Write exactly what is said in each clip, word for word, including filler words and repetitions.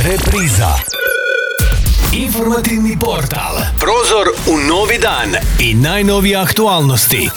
Repriza. Informativni portal. Prozor u novi dan i najnovije aktualnosti.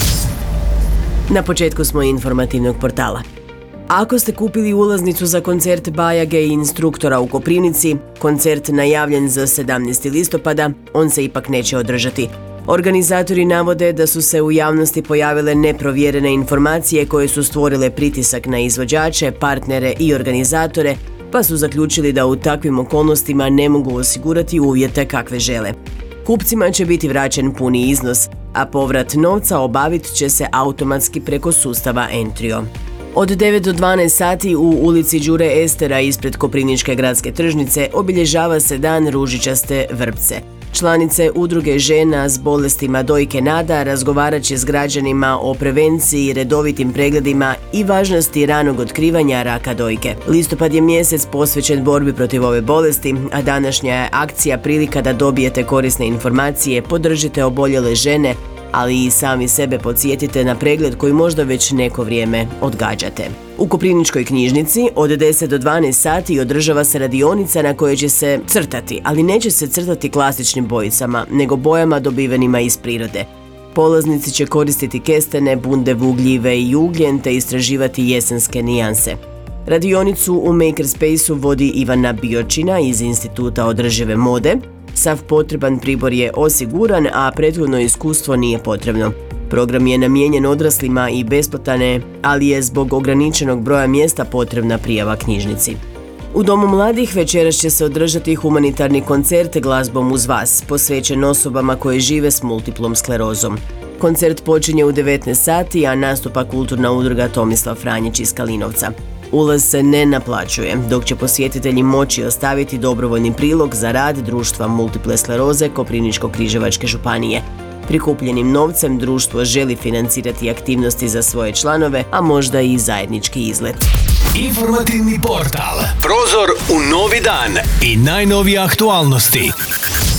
Na početku smo informativnog portala. Ako ste kupili ulaznicu za koncert Bajage i Instruktora u Koprivnici, koncert najavljen za sedamnaestog listopada, on se ipak neće održati. Organizatori navode da su se u javnosti pojavile neprovjerene informacije koje su stvorile pritisak na izvođače, partnere i organizatore, pa su zaključili da u takvim okolnostima ne mogu osigurati uvjete kakve žele. Kupcima će biti vraćen puni iznos, a povrat novca obavit će se automatski preko sustava Entrio. Od devet do dvanaest sati u ulici Đure Estera ispred Koprivničke gradske tržnice obilježava se Dan ružičaste vrpce. Članice udruge žena s bolestima dojke Nada razgovarat će s građanima o prevenciji, redovitim pregledima i važnosti ranog otkrivanja raka dojke. Listopad je mjesec posvećen borbi protiv ove bolesti, a današnja je akcija prilika da dobijete korisne informacije, podržite oboljele žene, ali i sami sebe podsjetite na pregled koji možda već neko vrijeme odgađate. U Koprivničkoj knjižnici od deset do dvanaest sati održava se radionica na kojoj će se crtati, ali neće se crtati klasičnim bojicama, nego bojama dobivenima iz prirode. Polaznici će koristiti kestene, bundevu, gljive i ugljen te istraživati jesenske nijanse. Radionicu u Makerspace-u vodi Ivana Biočina iz Instituta održive mode. Sav potreban pribor je osiguran, a prethodno iskustvo nije potrebno. Program je namijenjen odraslima i besplatan je, ali je zbog ograničenog broja mjesta potrebna prijava knjižnici. U Domu mladih večeras će se održati humanitarni koncert Glazbom uz vas, posvećen osobama koje žive s multiplom sklerozom. Koncert počinje u devetnaest sati, a nastupa kulturna udruga Tomislav Franjić iz Kalinovca. Ulaz se ne naplaćuje, dok će posjetitelji moći ostaviti dobrovoljni prilog za rad Društva multiple skleroze Koprivničko-križevačke županije. Prikupljenim novcem društvo želi financirati aktivnosti za svoje članove, a možda i zajednički izlet. Informativni portal. Prozor u novi dan i najnovije aktualnosti.